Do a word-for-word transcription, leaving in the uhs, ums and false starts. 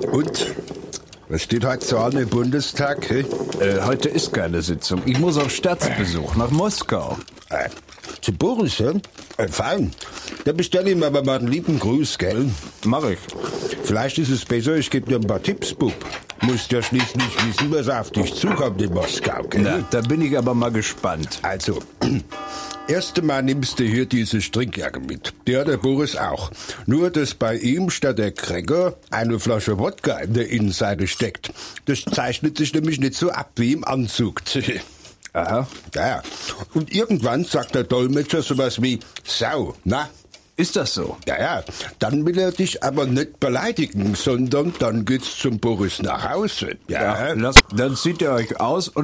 Und? Was steht heute so an im Bundestag? He? Äh, heute ist keine Sitzung. Ich muss auf Staatsbesuch nach Moskau. Äh, zu Boris, hä? Äh, fein. Da bestelle ich mir aber mal einen lieben Gruß, gell? Mach ich. Vielleicht ist es besser, ich gebe dir ein paar Tipps, Bub. Musst ja schließlich wissen, was auf dich zukommt in Moskau, gell? Na, da bin ich aber mal gespannt. Also, erst einmal nimmst du hier diese Strickjacke mit. Die hat der Boris auch. Nur, dass bei ihm statt der Cracker eine Flasche Wodka in der Innenseite steckt. Das zeichnet sich nämlich nicht so ab wie im Anzug. Aha. Ja, und irgendwann sagt der Dolmetscher sowas wie Sau, na? Ist das so? Ja, ja, dann will er dich aber nicht beleidigen, sondern dann geht's zum Boris nach Hause. Ja, Ja, lass, dann zieht ihr euch aus und